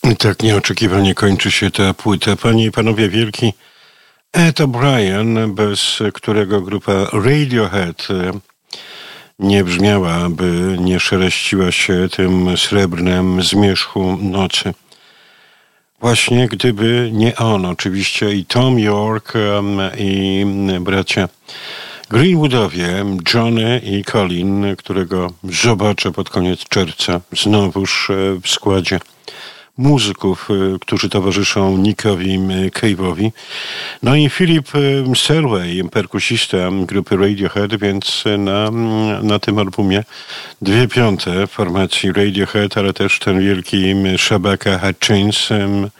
I tak nieoczekiwanie kończy się ta płyta. Panie i panowie, wielki Ed O'Brien, bez którego grupa Radiohead nie brzmiałaby, nie szeleściła się tym srebrnem zmierzchu nocy. Właśnie gdyby nie on, oczywiście i Tom York i bracia Greenwoodowie, Johnny i Colin, którego zobaczę pod koniec czerwca znowuż w składzie muzyków, którzy towarzyszą Nickowi Cave'owi. No i Philip Selway, perkusista grupy Radiohead, więc na tym albumie 2/5 formacji Radiohead, ale też ten wielki Shabaka Hutchins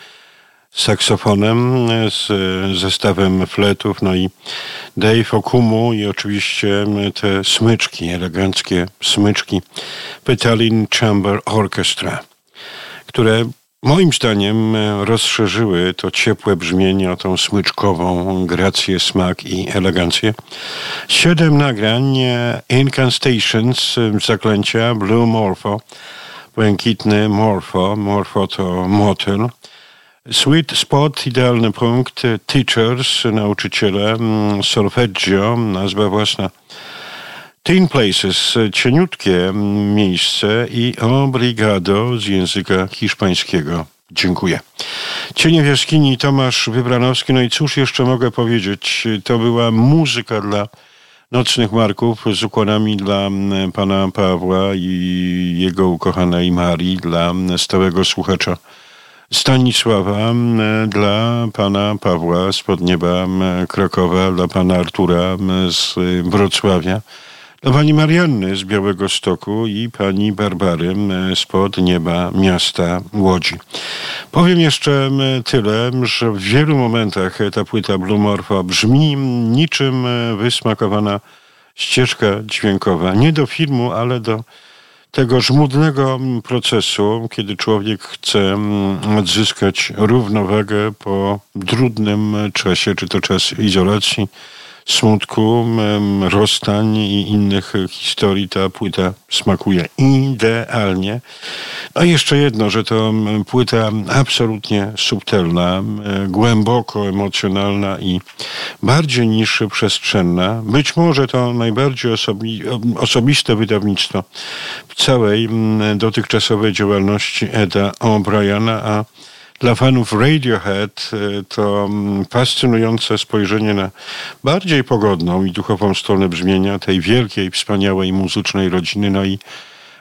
saksofonem z zestawem fletów, no i Dave Okumu i oczywiście te smyczki, eleganckie smyczki Petalin Chamber Orchestra, które moim zdaniem rozszerzyły to ciepłe brzmienie o tą smyczkową grację, smak i elegancję. 7 nagrań Incantations, zaklęcia, Blue Morpho, błękitny Morpho, Morpho to motyl, Sweet Spot, idealny punkt, Teachers, nauczyciele, Solfeggio, nazwa własna, Teen Places, cieniutkie miejsce i Obrigado z języka hiszpańskiego. Dziękuję. Cienie w jaskini, Tomasz Wybranowski. No i cóż jeszcze mogę powiedzieć? To była muzyka dla nocnych marków z ukłonami dla pana Pawła i jego ukochanej Marii, dla stałego słuchacza Stanisława, dla pana Pawła z Podnieba Krakowa, dla pana Artura z Wrocławia, dla pani Marianny z Białegostoku i pani Barbary z Podnieba miasta Łodzi. Powiem jeszcze tyle, że w wielu momentach ta płyta Blue Morpho brzmi niczym wysmakowana ścieżka dźwiękowa. Nie do filmu, ale do tego żmudnego procesu, kiedy człowiek chce odzyskać równowagę po trudnym czasie, czy to czas izolacji, smutku, rozstań i innych historii, ta płyta smakuje idealnie. A jeszcze jedno, że to płyta absolutnie subtelna, głęboko emocjonalna i bardziej niż przestrzenna. Być może to najbardziej osobiste wydawnictwo w całej dotychczasowej działalności Eda O'Briena, a dla fanów Radiohead to fascynujące spojrzenie na bardziej pogodną i duchową stronę brzmienia tej wielkiej, wspaniałej muzycznej rodziny. No i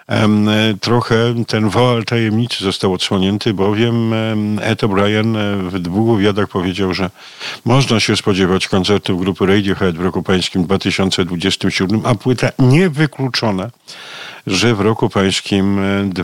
trochę ten woal tajemnicy został odsłonięty, bowiem Ed O'Brien w 2 wywiadach powiedział, że można się spodziewać koncertów grupy Radiohead w roku pańskim 2027, a płyta niewykluczona, że w roku pańskim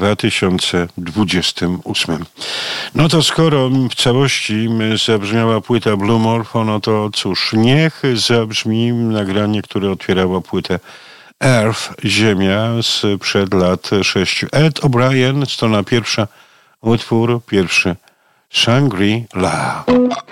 2028. No to skoro w całości zabrzmiała płyta Blue Morpho, no to cóż, niech zabrzmi nagranie, które otwierało płytę Earth, Ziemia sprzed lat 6. Ed O'Brien, strona pierwsza, utwór pierwszy, Shangri-La.